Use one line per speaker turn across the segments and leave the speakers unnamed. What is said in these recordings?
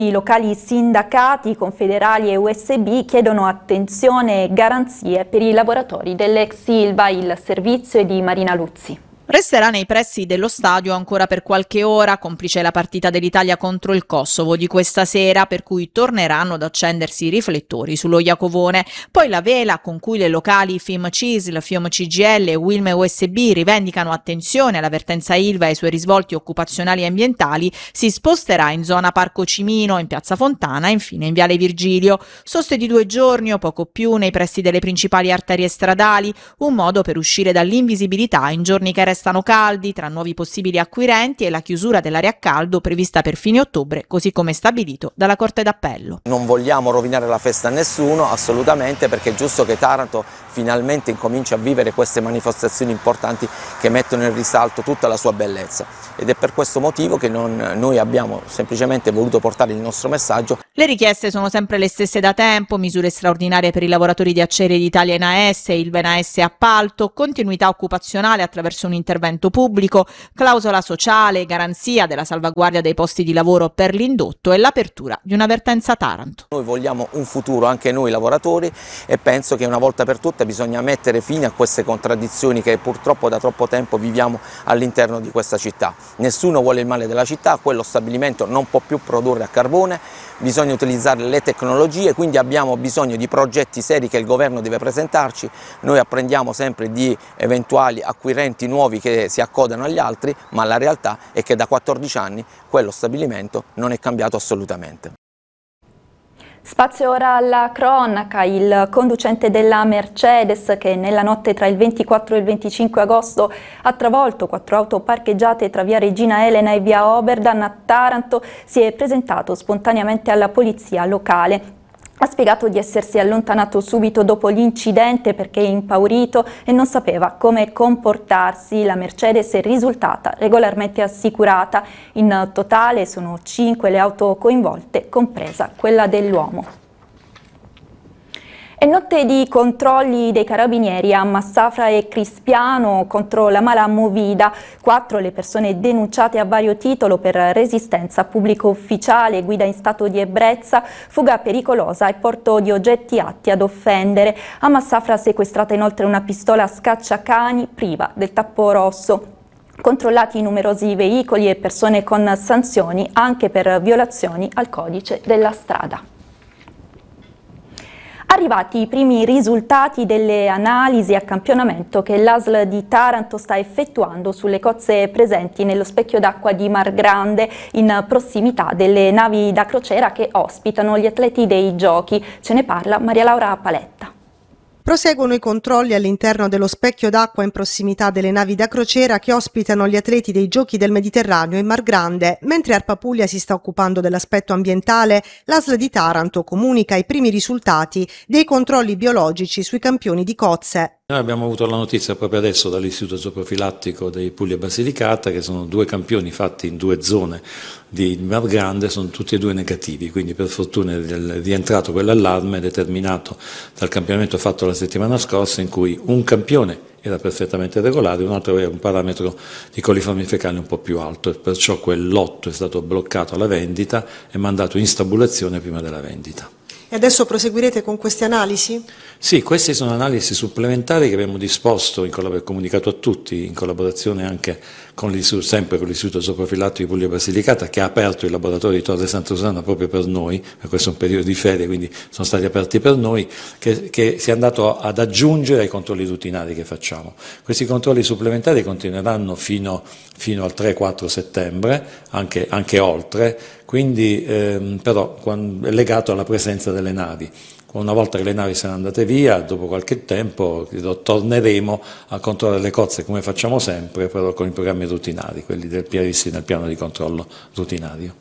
I locali sindacati, confederali e USB chiedono attenzione e garanzie per i lavoratori dell'ex Ilva. Il servizio è di Marina Luzzi.
Resterà nei pressi dello stadio ancora per qualche ora, complice la partita dell'Italia contro il Kosovo di questa sera, per cui torneranno ad accendersi i riflettori sullo Iacovone. Poi la vela con cui le locali FIM CISL, FIOM CGL e Wilme USB rivendicano attenzione alla vertenza Ilva e ai suoi risvolti occupazionali e ambientali si sposterà in zona Parco Cimino, in Piazza Fontana e infine in Viale Virgilio. Soste di 2 giorni o poco più nei pressi delle principali arterie stradali, un modo per uscire dall'invisibilità in giorni che restano caldi, tra nuovi possibili acquirenti e la chiusura dell'area a caldo prevista per fine ottobre, così come stabilito dalla Corte d'Appello.
Non vogliamo rovinare la festa a nessuno, assolutamente, perché è giusto che Taranto finalmente incominci a vivere queste manifestazioni importanti che mettono in risalto tutta la sua bellezza. Ed è per questo motivo che noi abbiamo semplicemente voluto portare il nostro messaggio.
Le richieste sono sempre le stesse da tempo: misure straordinarie per i lavoratori di Acciaierie d'Italia in AS e Ilva in AS Appalto, continuità occupazionale attraverso un intervento pubblico, clausola sociale, garanzia della salvaguardia dei posti di lavoro per l'indotto e l'apertura di una vertenza Taranto.
Noi vogliamo un futuro anche noi lavoratori e penso che una volta per tutte bisogna mettere fine a queste contraddizioni che purtroppo da troppo tempo viviamo all'interno di questa città. Nessuno vuole il male della città, quello stabilimento non può più produrre a carbone, bisogna utilizzare le tecnologie, quindi abbiamo bisogno di progetti seri che il governo deve presentarci. Noi apprendiamo sempre di eventuali acquirenti nuovi che si accodano agli altri, ma la realtà è che da 14 anni quello stabilimento non è cambiato assolutamente.
Spazio ora alla cronaca. Il conducente della Mercedes, che nella notte tra il 24 e il 25 agosto ha travolto 4 auto parcheggiate tra via Regina Elena e via Oberdan a Taranto, si è presentato spontaneamente alla polizia locale. Ha spiegato di essersi allontanato subito dopo l'incidente perché impaurito e non sapeva come comportarsi. La Mercedes è risultata regolarmente assicurata. In totale sono 5 le auto coinvolte, compresa quella dell'uomo. È notte di controlli dei carabinieri a Massafra e Crispiano contro la mala movida. 4 le persone denunciate a vario titolo per resistenza a pubblico ufficiale, guida in stato di ebbrezza, fuga pericolosa e porto di oggetti atti ad offendere. A Massafra sequestrata inoltre una pistola scacciacani priva del tappo rosso. Controllati numerosi veicoli e persone con sanzioni anche per violazioni al codice della strada. Arrivati i primi risultati delle analisi a campionamento che l'ASL di Taranto sta effettuando sulle cozze presenti nello specchio d'acqua di Mar Grande, in prossimità delle navi da crociera che ospitano gli atleti dei giochi. Ce ne parla Maria Laura Paletta.
Proseguono i controlli all'interno dello specchio d'acqua in prossimità delle navi da crociera che ospitano gli atleti dei Giochi del Mediterraneo in Mar Grande. Mentre Arpa Puglia si sta occupando dell'aspetto ambientale, l'ASL di Taranto comunica i primi risultati dei controlli biologici sui campioni di cozze.
Noi abbiamo avuto la notizia proprio adesso dall'Istituto Zooprofilattico dei Puglia Basilicata che sono 2 campioni fatti in 2 zone di Mar Grande, sono tutti e 2 negativi, quindi per fortuna è rientrato quell'allarme determinato dal campionamento fatto la settimana scorsa in cui un campione era perfettamente regolare, un altro aveva un parametro di coliformi fecali un po' più alto e perciò quel lotto è stato bloccato alla vendita e mandato in stabulazione prima della vendita.
E adesso proseguirete con queste analisi?
Sì, queste sono analisi supplementari che abbiamo disposto, comunicato a tutti, in collaborazione anche sempre con l'Istituto Zooprofilattico di Puglia Basilicata, che ha aperto il laboratorio di Torre Santa Susanna proprio per noi, questo è un periodo di ferie, quindi sono stati aperti per noi, che si è andato ad aggiungere ai controlli rutinari che facciamo. Questi controlli supplementari continueranno fino al 3-4 settembre, anche oltre, quindi però è legato alla presenza delle navi. Una volta che le navi sono andate via, dopo qualche tempo torneremo a controllare le cozze come facciamo sempre, però con i programmi rutinari, quelli previsti nel piano di controllo rutinario.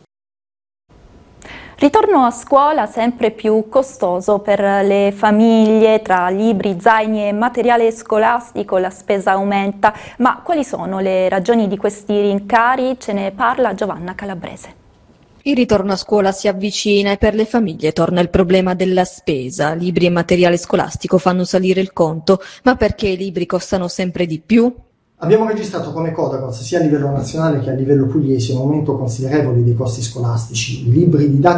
Ritorno a scuola sempre più costoso per le famiglie. Tra libri, zaini e materiale scolastico la spesa aumenta. Ma quali sono le ragioni di questi rincari? Ce ne parla Giovanna Calabrese.
Il ritorno a scuola si avvicina e per le famiglie torna il problema della spesa. Libri e materiale scolastico fanno salire il conto, ma perché i libri costano sempre di più?
Abbiamo registrato come Codacons sia a livello nazionale che a livello pugliese un aumento considerevole dei costi scolastici. I libri didattici